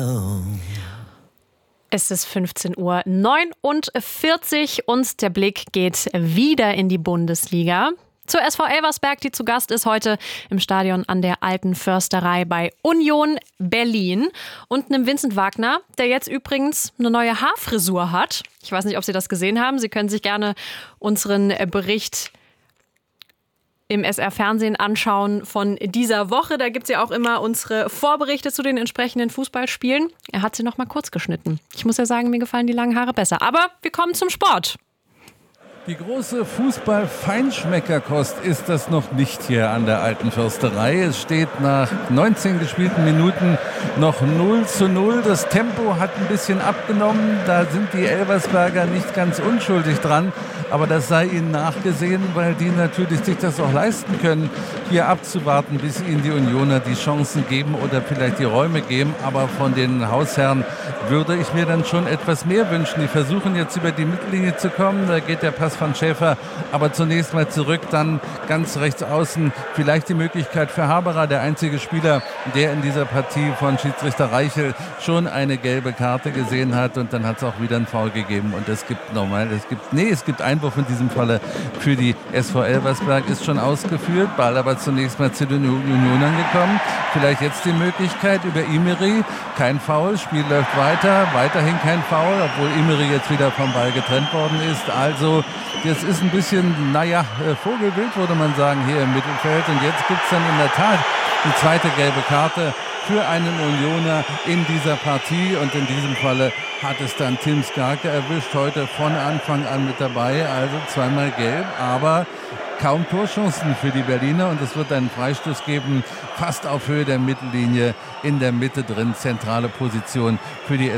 Es ist 15:49 Uhr und der Blick geht wieder in die Bundesliga. Zur SV Elversberg, die zu Gast ist heute im Stadion an der Alten Försterei bei Union Berlin. Und einem Vincent Wagner, der jetzt übrigens eine neue Haarfrisur hat. Ich weiß nicht, ob Sie das gesehen haben. Sie können sich gerne unseren Bericht im SR-Fernsehen anschauen von dieser Woche. Da gibt es ja auch immer unsere Vorberichte zu den entsprechenden Fußballspielen. Er hat sie noch mal kurz geschnitten. Ich muss ja sagen, mir gefallen die langen Haare besser. Aber wir kommen zum Sport. Die große Fußball-Feinschmeckerkost ist das noch nicht hier an der Alten Försterei. Es steht nach 19 gespielten Minuten noch 0:0. Das Tempo hat ein bisschen abgenommen. Da sind die Elversberger nicht ganz unschuldig dran. Aber das sei ihnen nachgesehen, weil die natürlich sich das auch leisten können, hier abzuwarten, bis ihnen die Unioner die Chancen geben oder vielleicht die Räume geben. Aber von den Hausherren würde ich mir dann schon etwas mehr wünschen. Die versuchen jetzt über die Mittellinie zu kommen. Da geht der Pass von Schäfer, aber zunächst mal zurück, dann ganz rechts außen. Vielleicht die Möglichkeit für Haberer, der einzige Spieler, der in dieser Partie von Schiedsrichter Reichel schon eine gelbe Karte gesehen hat, und dann hat es auch wieder einen Foul gegeben und es gibt Einwurf in diesem Falle für die SV Elversberg, ist schon ausgeführt. Ball aber zunächst mal zu den Unionern gekommen. Vielleicht jetzt die Möglichkeit über Imeri, kein Foul, Spiel läuft weiter, weiterhin kein Foul, obwohl Imeri jetzt wieder vom Ball getrennt worden ist. Also das ist ein bisschen, Vogelwild, würde man sagen, hier im Mittelfeld. Und jetzt gibt es dann in der Tat die zweite gelbe Karte für einen Unioner in dieser Partie. Und in diesem Falle hat es dann Tim Skarke erwischt, heute von Anfang an mit dabei. Also zweimal gelb, aber kaum Torchancen für die Berliner. Und es wird einen Freistoß geben, fast auf Höhe der Mittellinie, in der Mitte drin, zentrale Position für die